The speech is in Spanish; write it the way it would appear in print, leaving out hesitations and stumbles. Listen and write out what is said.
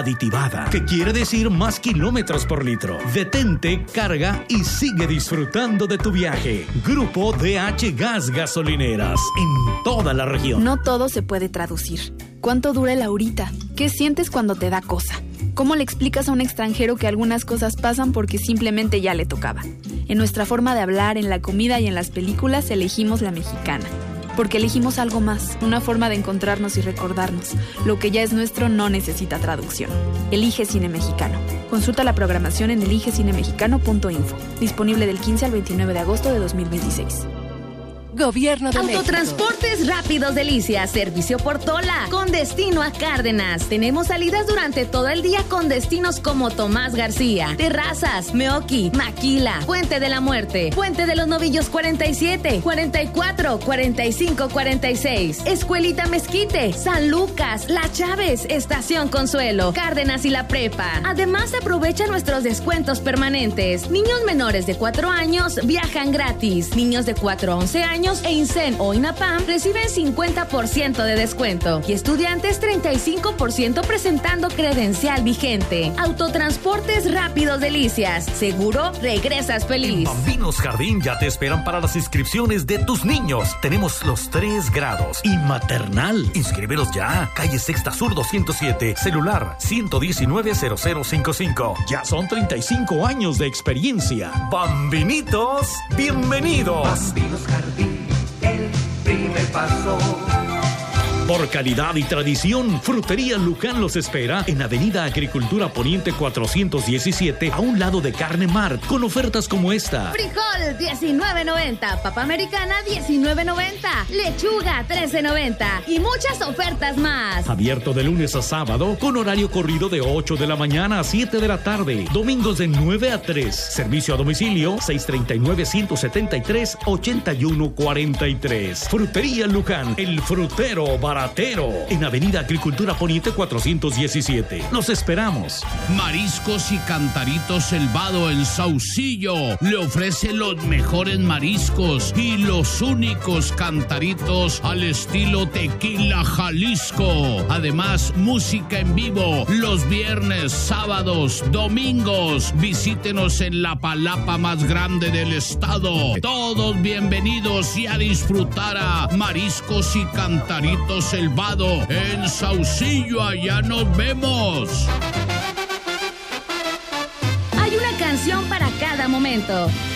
Aditivada, que quiere decir más kilómetros por litro. Detente, carga y sigue disfrutando de tu viaje. Grupo DH Gas Gasolineras, en toda la región. No todo se puede traducir. ¿Cuánto dura el ahorita? ¿Qué sientes cuando te da cosa? ¿Cómo le explicas a un extranjero que algunas cosas pasan porque simplemente ya le tocaba? En nuestra forma de hablar, en la comida y en las películas, elegimos la mexicana. Porque elegimos algo más, una forma de encontrarnos y recordarnos. Lo que ya es nuestro no necesita traducción. Elige Cine Mexicano. Consulta la programación en eligecinemexicano.info. Disponible del 15 al 29 de agosto de 2026. Gobierno de Autotransportes México. Rápidos Delicias, servicio por Tola, con destino a Cárdenas. Tenemos salidas durante todo el día con destinos como Tomás García, Terrazas, Meoqui, Maquila, Puente de la Muerte, Puente de los Novillos 47, 44, 45, 46, Escuelita Mezquite, San Lucas, La Chávez, Estación Consuelo, Cárdenas y La Prepa. Además, aprovecha nuestros descuentos permanentes. Niños menores de 4 años viajan gratis. Niños de 4 a 11 años e INSEN o INAPAM reciben 50% de descuento y estudiantes 35% presentando credencial vigente. Autotransportes Rápidos Delicias. Seguro regresas feliz. En Bambinos Jardín ya te esperan para las inscripciones de tus niños. Tenemos los 3 grados y maternal. Inscríbelos ya. Calle Sexta Sur 207. Celular 119-0055. Ya son 35 años de experiencia. Bambinitos, bienvenidos. Bambinos Jardín, el primer paso. Por calidad y tradición, Frutería Luján los espera en Avenida Agricultura Poniente 417, a un lado de Carne Mart, con ofertas como esta. Frijol, $19.90. Papa americana, $19.90. Lechuga, $13.90. Y muchas ofertas más. Abierto de lunes a sábado, con horario corrido de 8 de la mañana a 7 de la tarde. Domingos de 9 a 3. Servicio a domicilio 639-173-8143. Frutería Luján, el frutero baratero. En Avenida Agricultura Poniente 417. Los esperamos. Mariscos y Cantaritos El Vado en Saucillo le ofrece los mejores mariscos y los únicos cantaritos al estilo Tequila Jalisco. Además, música en vivo los viernes, sábados, domingos. Visítenos en la palapa más grande del estado. Todos bienvenidos y a disfrutar a Mariscos y Cantaritos El Vado en Saucillo. Allá nos vemos. Hay una canción para cada momento.